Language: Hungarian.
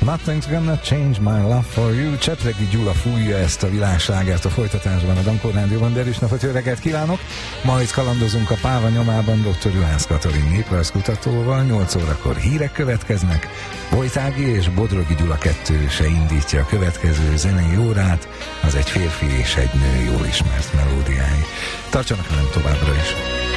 Nothing's Gonna Change My Love For You. Csepregi Gyula fújja ezt a világslágert a folytatásban a Dankor Rádióban, de erős napot, jó reggelt kívánok! Majd kalandozunk a Páva nyomában dr. Juhász Katalin néprajzkutatóval, 8 órakor hírek következnek, Vojtági és Bodrogi Gyula kettőse indítja a következő zenei órát, az egy férfi és egy nő jól ismert melódiái. Tartsanak velem továbbra is!